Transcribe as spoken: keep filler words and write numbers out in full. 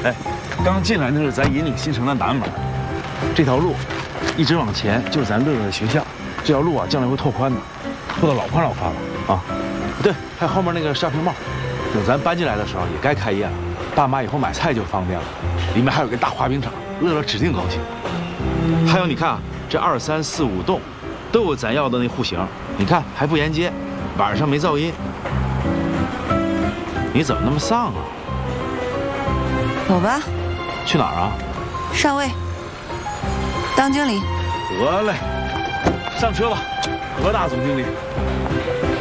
哎，刚进来那是咱引领新城的南门，这条路一直往前就是咱乐乐的学校。这条路啊，将来会拓宽的，拓到老宽老宽了啊。对，还有后面那个 shopping mall， 等咱搬进来的时候也该开业了，爸妈以后买菜就方便了。里面还有个大滑冰场，乐乐指定高兴。还有你看啊，这二三四五栋都有咱要的那户型，你看还不沿街，晚上没噪音。你怎么那么丧啊？ 走吧。 去哪儿啊？ 上位。当经理。 得嘞，上车吧，何大总经理。